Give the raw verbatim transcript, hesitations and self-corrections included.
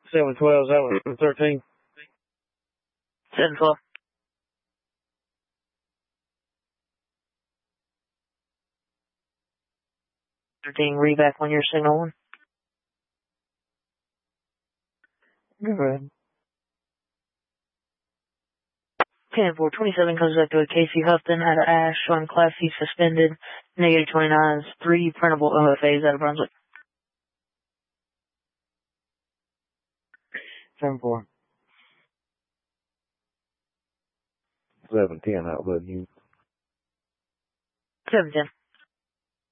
seven twelve, that was thirteen. seven twelve. thirteen, read back on your signal one. Go ahead. ten four twenty-seven comes back to a Casey Huffton out of Ash on Class C suspended. Negative twenty-nine is three printable O F As out of Brunswick. seven four. seven ten, I'll let you. seven ten.